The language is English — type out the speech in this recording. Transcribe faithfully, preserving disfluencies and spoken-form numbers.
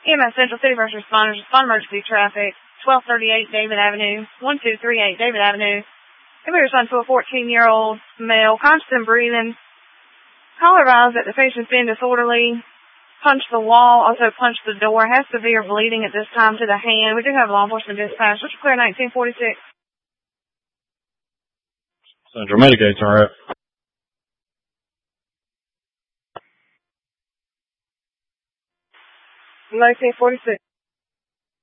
E M S Central City First Responders, respond emergency traffic, twelve thirty-eight David Avenue, one two three eight David Avenue. If we respond to a fourteen-year-old male, conscious and breathing, call advised that the patient's been disorderly, punched the wall, also punched the door, has severe bleeding at this time to the hand. We do have law enforcement dispatch. Let's clear nineteen forty-six. Central Medicaid's all right. nineteen forty-six.